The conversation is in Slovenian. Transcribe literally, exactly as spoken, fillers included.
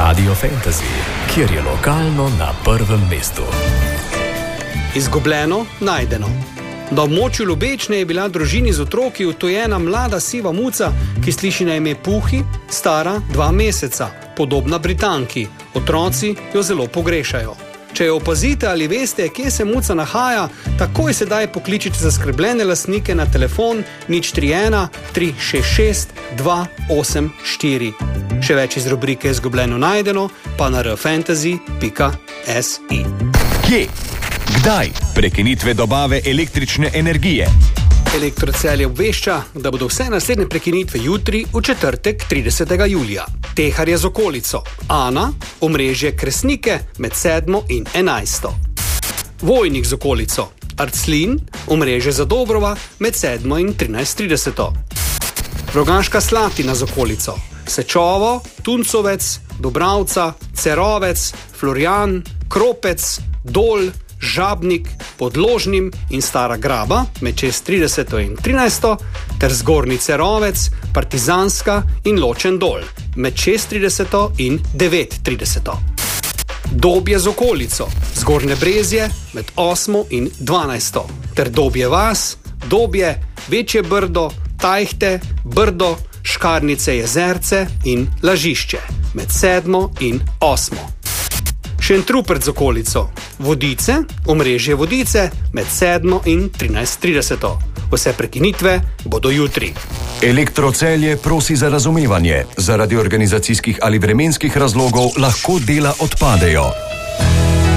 Radio Fantasy, kjer je lokalno na prvem mestu. Izgubljeno, najdeno. Na območju Ljubečne je bila družini z otroki utojena mlada siva muca, ki sliši na ime Puhi, stara dva meseca, podobna Britanki. Otroci jo zelo pogrešajo. Če jo opazite ali veste, kje se muca nahaja, takoj sedaj pokličite zaskrbljene lastnike na telefon nič tri ena tri šest šest dva osem štiri. Še več iz rubrike Izgubljeno najdeno pa na r fantasy pika s i. Kje? Kdaj? Prekinitve dobave električne energije. Elektrocelje obvešča, da bodo vse naslednje prekinitve jutri v četrtek tridesetega julija. Teharje z okolico. Ana, omrežje Kresnike med sedmo in enajsto. Vojnik z okolico. Arclin, omrežje Zadobrova med sedmo in trinajst trideset. Rogaška Slatina z okolico. Sečovo, Tuncovec, Dobravca, Cerovec, Florjan, Kropec, Dol, Žabnik, Podložnim in Stara Graba med šest trideset in trinajsto ter Zgornji Cerovec, Partizanska in Ločen Dol med šest trideset in devet trideset. Dobje z okolico, Zgornje Brezje med osmo in dvanajsto ter Dobje vas, Dobje, Večje Brdo, Tajhte, Brdo, Škarnice Jezerce in Lažišče med sedmo in osmo. Šentrupert z okolico, Vodice, omrežje Vodice med sedmo in trinajst trideset. Vse prekinitve bodo jutri. Elektrocelje prosi za razumevanje. Zaradi organizacijskih ali vremenskih razlogov lahko dela odpadejo.